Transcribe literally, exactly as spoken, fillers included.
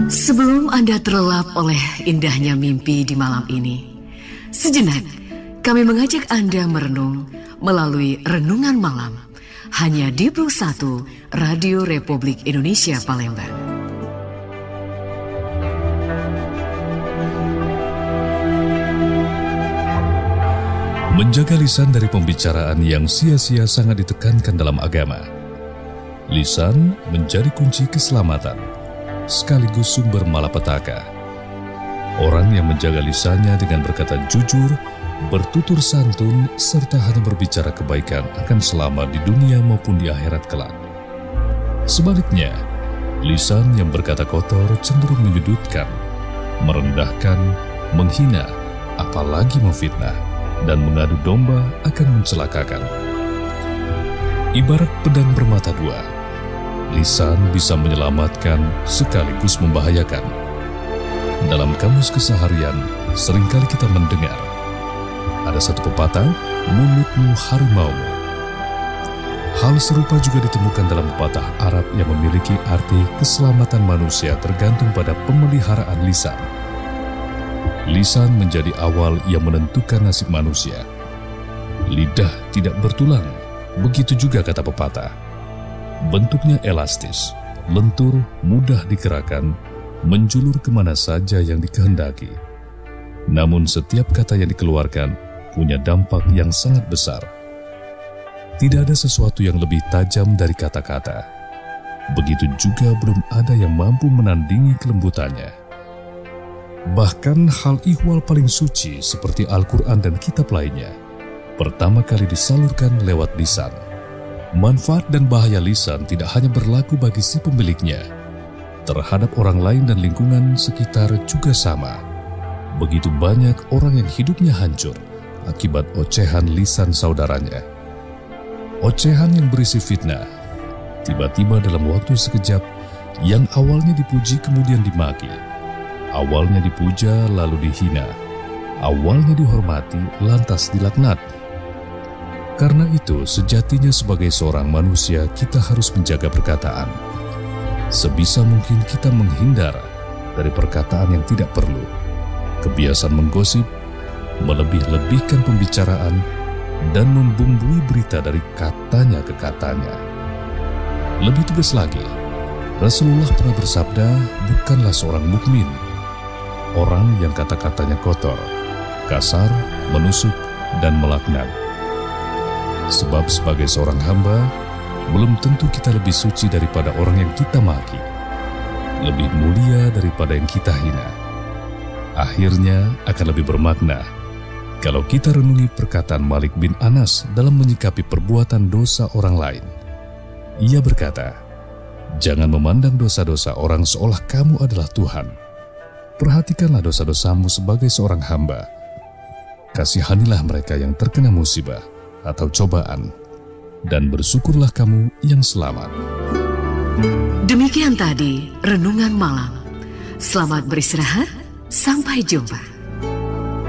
Sebelum Anda terlelap oleh indahnya mimpi di malam ini, sejenak kami mengajak Anda merenung melalui Renungan Malam hanya di Plus satu Radio Republik Indonesia Palembang. Menjaga lisan dari pembicaraan yang sia-sia sangat ditekankan dalam agama. Lisan menjadi kunci keselamatan, sekaligus sumber malapetaka. Orang yang menjaga lisannya dengan berkata jujur, bertutur santun, serta hanya berbicara kebaikan akan selamat di dunia maupun di akhirat kelak. Sebaliknya, lisan yang berkata kotor cenderung menyudutkan, merendahkan, menghina, apalagi memfitnah, dan mengadu domba akan mencelakakan. Ibarat pedang bermata dua, lisan bisa menyelamatkan sekaligus membahayakan. Dalam kamus keseharian, seringkali kita mendengar, ada satu pepatah, mulutmu harimaumu. Hal serupa juga ditemukan dalam pepatah Arab yang memiliki arti keselamatan manusia tergantung pada pemeliharaan lisan. Lisan menjadi awal yang menentukan nasib manusia. Lidah tidak bertulang, begitu juga kata pepatah. Bentuknya elastis, lentur, mudah digerakkan, menjulur kemana saja yang dikehendaki. Namun setiap kata yang dikeluarkan punya dampak yang sangat besar. Tidak ada sesuatu yang lebih tajam dari kata-kata. Begitu juga belum ada yang mampu menandingi kelembutannya. Bahkan hal ihwal paling suci seperti Al-Quran dan kitab lainnya, pertama kali disalurkan lewat lisan. Manfaat dan bahaya lisan tidak hanya berlaku bagi si pemiliknya, terhadap orang lain dan lingkungan sekitar juga sama. Begitu banyak orang yang hidupnya hancur akibat ocehan lisan saudaranya. Ocehan yang berisi fitnah, tiba-tiba dalam waktu sekejap, yang awalnya dipuji kemudian dimaki. Awalnya dipuja lalu dihina, awalnya dihormati lantas dilaknat. Karena itu sejatinya sebagai seorang manusia kita harus menjaga perkataan. Sebisa mungkin kita menghindar dari perkataan yang tidak perlu, kebiasaan menggosip, melebih-lebihkan pembicaraan, dan membumbui berita dari katanya ke katanya. Lebih tegas lagi, Rasulullah pernah bersabda, bukanlah seorang mukmin orang yang kata-katanya kotor, kasar, menusuk, dan melaknat. Sebab sebagai seorang hamba, belum tentu kita lebih suci daripada orang yang kita maki, lebih mulia daripada yang kita hina. Akhirnya akan lebih bermakna kalau kita renungi perkataan Malik bin Anas dalam menyikapi perbuatan dosa orang lain. Ia berkata, "Jangan memandang dosa-dosa orang seolah kamu adalah Tuhan. Perhatikanlah dosa-dosamu sebagai seorang hamba. Kasihanilah mereka yang terkena musibah atau cobaan, dan bersyukurlah kamu yang selamat." Demikian tadi Renungan Malam. Selamat beristirahat, sampai jumpa.